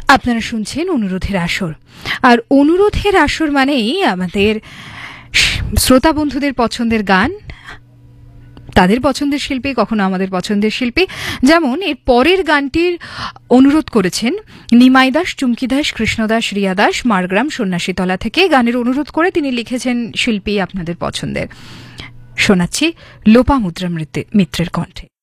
আপনারা শুনছেন অনুরোধের আসর, আর অনুরোধের আসর মানেই আমাদের শ্রোতা বন্ধুদের পছন্দের গান, তাদের পছন্দের শিল্পী, কখনো আমাদের পছন্দের শিল্পী। যেমন এর পরের গানটির অনুরোধ করেছেন নিমাই দাস, চুমকি দাস, কৃষ্ণদাস, রিয়া দাস, মারগ্রাম সন্ন্যাসীতলা থেকে। গানের অনুরোধ করে তিনি লিখেছেন শিল্পী আপনাদের পছন্দের। শোনাচ্ছি লোপামুদ্রা মিত্রের কণ্ঠে।